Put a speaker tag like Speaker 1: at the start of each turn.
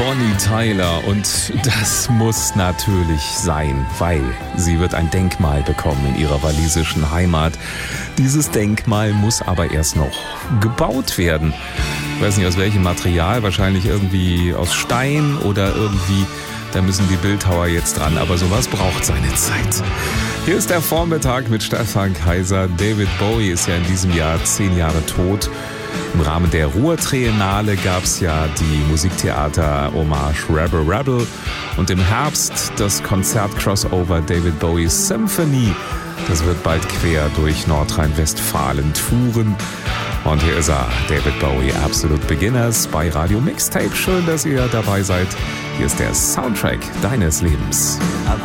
Speaker 1: Bonnie Tyler, und das muss natürlich sein, weil sie wird ein Denkmal bekommen in ihrer walisischen Heimat. Dieses Denkmal muss aber erst noch gebaut werden. Ich weiß nicht aus welchem Material, wahrscheinlich irgendwie aus Stein oder irgendwie, da müssen die Bildhauer jetzt dran, aber sowas braucht seine Zeit. Hier ist der Vormittag mit Stefan Kaiser. David Bowie ist ja in diesem Jahr 10 Jahre tot. Im Rahmen der Ruhr-Triennale gab es ja die Musiktheater-Hommage Rebel Rebel und im Herbst das Konzert-Crossover David Bowie's Symphony. Das wird bald quer durch Nordrhein-Westfalen touren. Und hier ist er, David Bowie, Absolute Beginners bei Radio Mixtape. Schön, dass ihr dabei seid. Hier ist der Soundtrack deines Lebens.